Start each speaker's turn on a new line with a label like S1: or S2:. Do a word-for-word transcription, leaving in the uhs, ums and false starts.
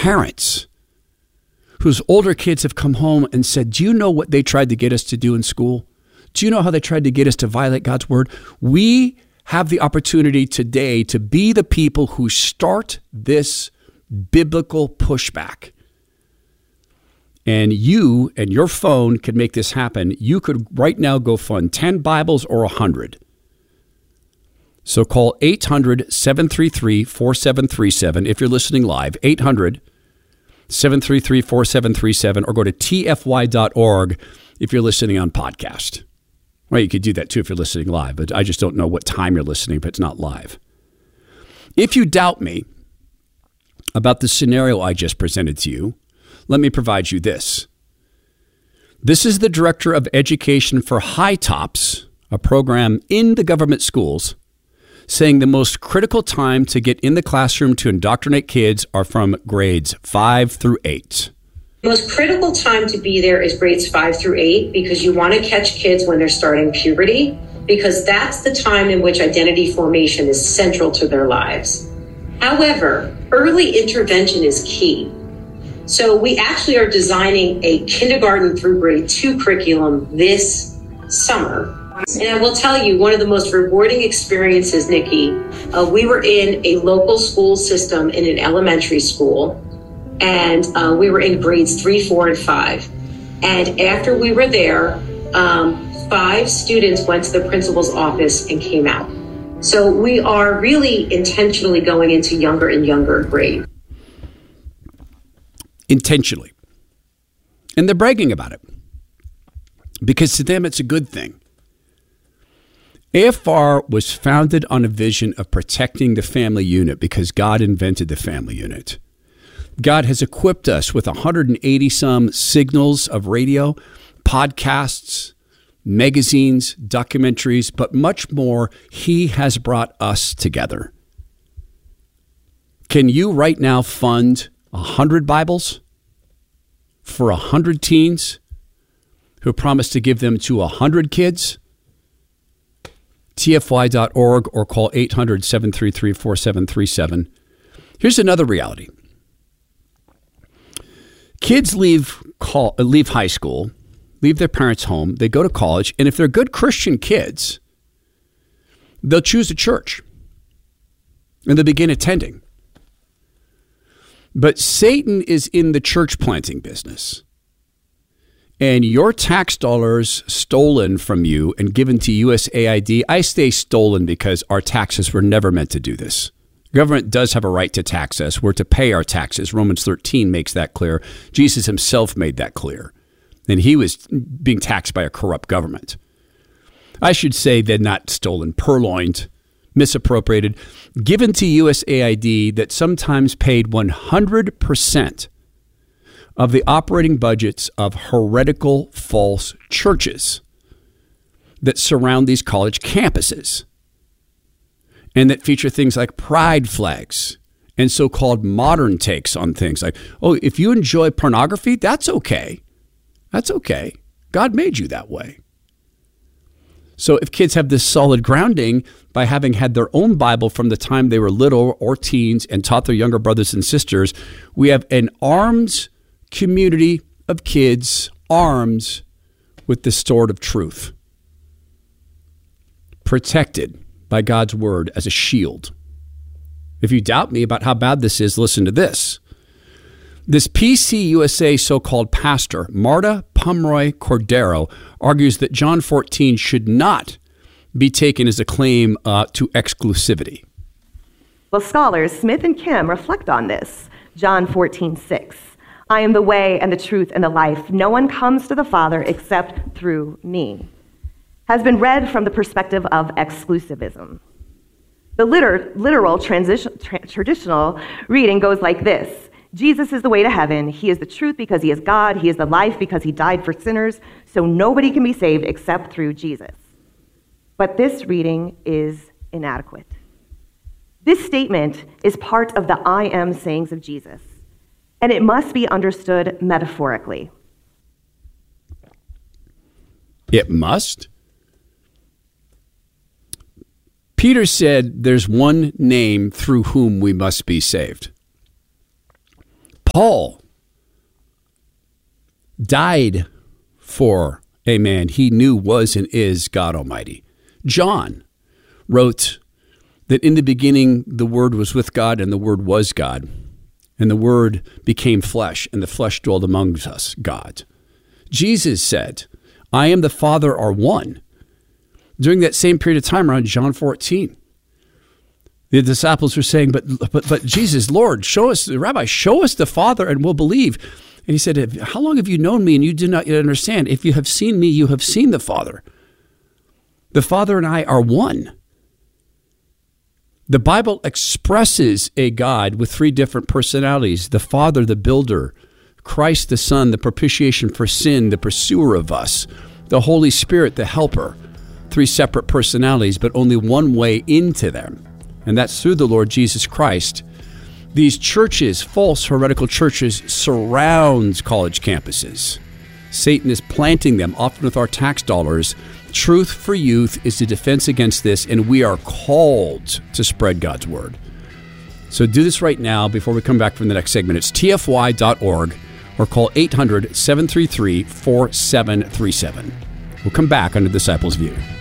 S1: parents whose older kids have come home and said, do you know what they tried to get us to do in school? Do you know how they tried to get us to violate God's word? We have the opportunity today to be the people who start this biblical pushback. And you and your phone can make this happen. You could right now go fund ten Bibles or one hundred. So call eight hundred, seven three three, four seven three seven if you're listening live, eight hundred, seven three three, four seven three seven, or go to T F Y dot org if you're listening on podcast. Well, you could do that too if you're listening live, but I just don't know what time you're listening if it's not live. If you doubt me about the scenario I just presented to you, let me provide you this. This is the Director of Education for High Tops, a program in the government schools, saying the most critical time to get in the classroom to indoctrinate kids are from grades five through eight.
S2: The most critical time to be there is grades five through eight because you want to catch kids when they're starting puberty, because that's the time in which identity formation is central to their lives. However, early intervention is key. So we actually are designing a kindergarten through grade two curriculum this summer. And I will tell you, one of the most rewarding experiences, Nikki, uh, we were in a local school system in an elementary school, and uh, we were in grades three, four, and five. And after we were there, um, five students went to the principal's office and came out. So we are really intentionally going into younger and younger grades.
S1: Intentionally. And they're bragging about it because to them it's a good thing. A F R was founded on a vision of protecting the family unit because God invented the family unit. God has equipped us with one hundred eighty some signals of radio, podcasts, magazines, documentaries, but much more. He has brought us together. Can you right now fund one hundred Bibles for one hundred teens who promise to give them to one hundred kids? T F Y dot org or call eight hundred, seven three three, four seven three seven. Here's another reality. Kids leave call, leave high school, leave their parents' home, they go to college, and if they're good Christian kids, they'll choose a church and they'll begin attending. But Satan is in the church planting business. And your tax dollars stolen from you and given to U S A I D, I say stolen because our taxes were never meant to do this. Government does have a right to tax us. We're to pay our taxes. Romans thirteen makes that clear. Jesus himself made that clear. And he was being taxed by a corrupt government. I should say they're not stolen, purloined, misappropriated, given to U S A I D that sometimes paid one hundred percent of the operating budgets of heretical false churches that surround these college campuses and that feature things like pride flags and so-called modern takes on things like, oh, if you enjoy pornography, that's okay. That's okay. God made you that way. So if kids have this solid grounding by having had their own Bible from the time they were little or teens and taught their younger brothers and sisters, we have an armed community of kids armed with the sword of truth, protected by God's word as a shield. If you doubt me about how bad this is, listen to this. This P C U S A so-called pastor, Marta Pomeroy Cordero, argues that John fourteen should not be taken as a claim uh, to exclusivity.
S3: Well, scholars Smith and Kim reflect on this. John fourteen six. I am the way and the truth and the life. No one comes to the Father except through me. Has been read from the perspective of exclusivism. The liter- literal transition, tra- traditional reading goes like this. Jesus is the way to heaven. He is the truth because he is God. He is the life because he died for sinners. So nobody can be saved except through Jesus. But this reading is inadequate. This statement is part of the I am sayings of Jesus, and it must be understood metaphorically.
S1: It must? Peter said there's one name through whom we must be saved. Paul died for a man he knew was and is God Almighty. John wrote that in the beginning the Word was with God, and the Word was God, and the Word became flesh, and the flesh dwelled among us, God. Jesus said, I am the Father are one. During that same period of time around John fourteen, the disciples were saying, but, but, but Jesus, Lord, show us, Rabbi, show us the Father and we'll believe. And he said, how long have you known me and you do not yet understand? If you have seen me, you have seen the Father. The Father and I are one. The Bible expresses a God with three different personalities: the Father, the builder; Christ, the Son, the propitiation for sin, the pursuer of us; the Holy Spirit, the helper. Three separate personalities, but only one way into them, and that's through the Lord Jesus Christ. These churches, false heretical churches, surround college campuses. Satan is planting them, often with our tax dollars. Truth for Youth is the defense against this, and we are called to spread God's word. So do this right now before we come back from the next segment. It's T F Y dot org or call eight hundred, seven three three, four seven three seven. We'll come back on The Disciples' View.